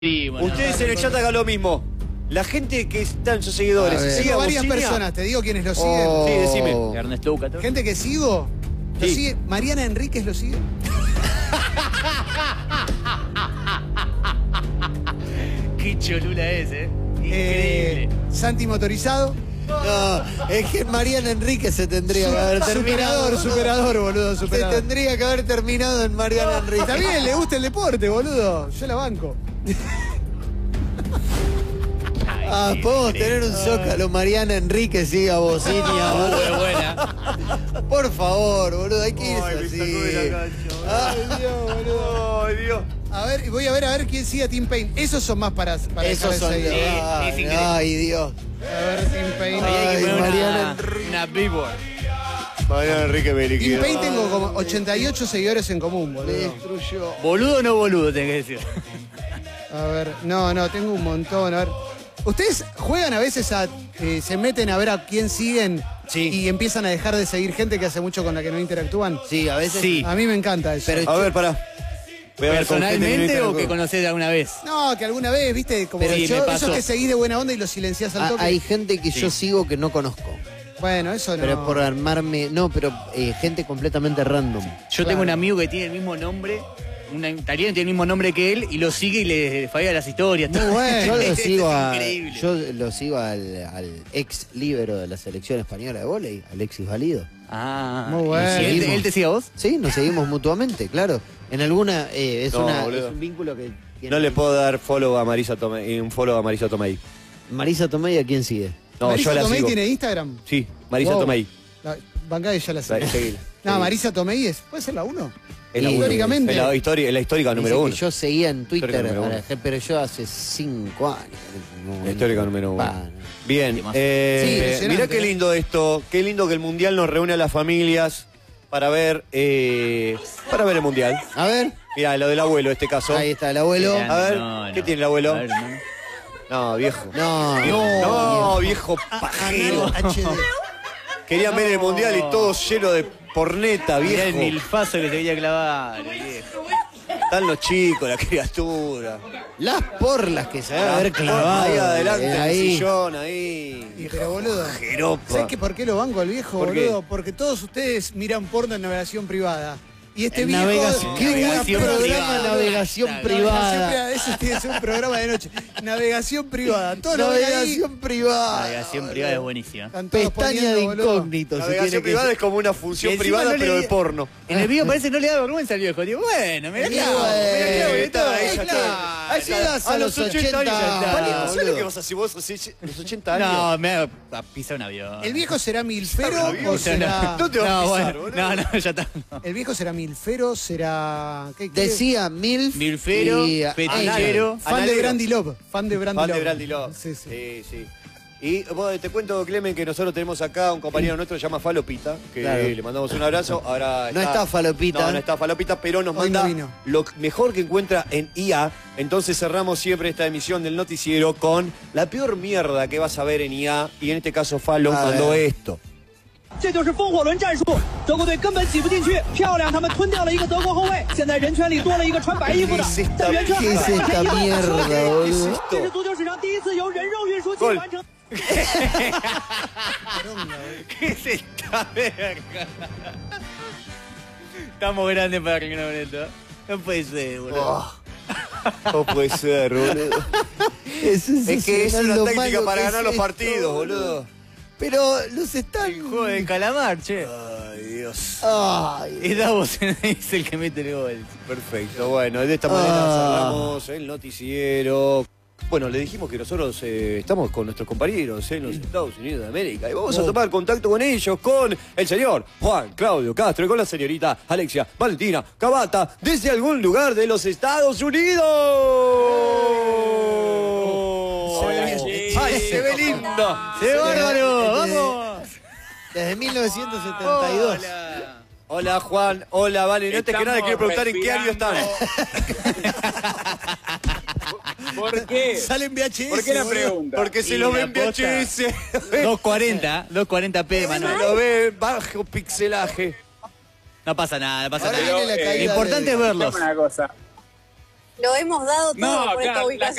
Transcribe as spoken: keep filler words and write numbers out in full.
Sí, bueno, Ustedes en el chat hagan lo mismo. La gente que está en sus seguidores. Sigo varias personas, te digo quiénes lo siguen. Oh. Sí, decime. Ernesto Bucator. Gente que sigo. ¿Lo Sí. sigue? Mariana Enríquez lo sigue. Qué cholula es, eh. Eh, Increíble. Santi Motorizado. No, es que Mariana Enríquez se tendría que haber terminado. Superador, superador, boludo, Se superador. tendría que haber terminado en Mariana Enríquez. Está bien, le gusta el deporte, boludo. Yo la banco. Ah, podemos tener un zócalo. Mariana Enríquez siga Bocinia, Muy boludo. buena. Por favor, boludo, hay que Ay, me irse sacó de la así. cancha. Ay, Dios, boludo. Ay, Dios. A ver, voy a ver a ver quién sigue a Tim Payne. Esos son más para, para Esos dejar son. de seguir. Sí, Ay, es increíble. ay, Dios. A ver, Tim Payne. Ahí hay Ay, que poner Mariana una, una billboard. Mariana Enrique me Tim liquidó. Payne tengo como ochenta y ocho seguidores en común, Me boludo. destruyó. Boludo o no boludo, tenés que decir. A ver, no, no, tengo un montón. A ver. ¿Ustedes juegan a veces a. Eh, se meten a ver a quién siguen Sí. y empiezan a dejar de seguir gente que hace mucho con la que no interactúan? Sí, a veces. Sí. A mí me encanta eso. Pero- A ver, pará. Voy a ver con gente que no ¿Personalmente o interactúa. que conocés de alguna vez? No, que alguna vez, viste, como Pero que yo- esos pasó. que seguís de buena onda y los silenciás al Ah, toque. hay gente que yo sigo que no conozco. Bueno, eso no. Pero es por armarme. No, pero eh, gente completamente random. Yo Claro. tengo un amigo que tiene el mismo nombre, un italiano tiene el mismo nombre que él y lo sigue y le falla las historias. Muy bueno. Yo lo Es sigo a, increíble. yo lo sigo al, al ex líbero de la selección española de vóley, Alexis Valido. Ah, Muy bueno. ¿y él, él te sigue a vos? Sí, nos seguimos mutuamente, claro. En alguna eh, es, No, una, boludo. es un vínculo que tiene. No le puedo dar follow a Marisa Tomei, un follow a Marisa Tomei. Marisa Tomei, ¿a quién sigue? No, ¿Marisa yo la Tomei sigo. tiene Instagram? Sí, Marisa Wow. Tomei. La, bancá y ya la sé. La- seguila. No, Sí. Marisa Tomei es. ¿Puede ser la uno? Es la Y- uno. históricamente. Es la, histori- es la histórica Dice número que uno. yo seguía en Twitter, Histórica número a la uno. gente, pero yo hace cinco años. no- La histórica número uno. Pa, no. Bien, Sí, eh, impresionante, mirá qué ¿eh? lindo esto, qué lindo que el Mundial nos reúne a las familias para ver eh, para ver el Mundial. A ver, Mirá, lo del abuelo, este caso. ahí está el abuelo. Grande, A ver, no, ¿qué no. tiene el abuelo? A ver, no. No, viejo. No, No, viejo pajero. H D. Querían ver el Mundial y todo lleno de porneta, Mirá el viejo. milfazo que te quería clavar, el viejo. Están los chicos, la criatura. Las porlas que se van a haber clavado. Ahí adelante, eh, en el ahí. sillón, ahí. Y pero boludo. Jeropa. ¿Sabes qué, por qué lo banco al viejo, ¿Por qué? boludo? Porque todos ustedes miran porno en navegación privada. Y este En viejo. navegación- qué buen Navegación programa, privada. navegación Navegación privada. Eso tiene que ser un programa de noche. Navegación privada. Todo lo ven ahí. Navegación privada. Navegación privada es buenísima. Están todos Pestaña poniendo, de boludo. incógnito. se Navegación tiene que- privada es como una función Y encima privada, no le pero de di- porno. En el video parece que no le da vergüenza al viejo. Digo, bueno, me Y clavo. bueno, Mirá qué bonito, está, ahí ya está. está. Ahí llegás a los ochenta años ya está. Vale, ¿sabes lo boludo. que vas a hacer vos a los ochenta años? No, me va a pisar un avión. ¿El viejo será milfero Está bien, o o sea, será.? No te vas a No, pisar, bueno, boludo. no, no, ya está. no. ¿El viejo será milfero? ¿Será.? ¿Qué, qué? Decía Milf. Milfero, y- fetichero. Fan de Analero. Brandy Love. Fan de Brandy Fan Love. de Brandy Love. Sí, sí. sí, sí. Y vos, te cuento, Clemen, que nosotros tenemos acá un compañero nuestro que se llama Falopita, que Claro. le mandamos un abrazo. Ahora No está Falopita. No, no está Falopita, pero nos Hoy manda no vino. lo mejor que encuentra en I A. Entonces cerramos siempre esta emisión del noticiero con la peor mierda que vas a ver en I A. Y en este caso Falo A mandó ver. esto. 这就是风火轮战术，德国队根本挤不进去，漂亮，他们吞掉了一个德国后卫，现在人圈里多了一个穿白衣服的， ¿Qué es esta- 在圆圈 ¿Qué es 还有 esta 谁要 mierda, ？¿Qué es boludo? 这是 esto? 足球史上第一次由人肉运输机 Gol. 完成。 ¿Qué es esta verga? Estamos grandes para arreglar con esto. No puede ser, boludo. Oh, no puede ser, boludo. Es, Es que es una lo táctica malo para que ganar es los esto, partidos, boludo. Pero los están. El juego del calamar, che. Ay, Dios. Ay. Es Davos es el que mete el gol. Perfecto, bueno, de esta manera Ah. cerramos el noticiero. Bueno, le dijimos que nosotros eh, estamos con nuestros compañeros en los Estados Unidos de América y vamos a tomar contacto con ellos, con el señor Juan Claudio Castro y con la señorita Alexia Valentina Cavata desde algún lugar de los Estados Unidos. Se ve Hola. bien. ¡Ay, se ve lindo! ¡Se ve bárbaro! Desde- ¡Vamos! Desde mil novecientos setenta y dos. Hola. Hola Juan, hola Vale, antes que nada quiero preguntar en qué año están. ¿Por qué? Sale en V H S. ¿Por qué la boludo. pregunta? Porque se Y lo la ven V H S. doscientos cuarenta, doscientos cuarenta p, Se Manuel. lo ven bajo pixelaje. No pasa nada, no pasa Ahora nada. viene la Pero, eh, caída. Lo importante de- es verlos. Escuchame una cosa. Lo hemos dado todo No, por esta claro, la ubicación.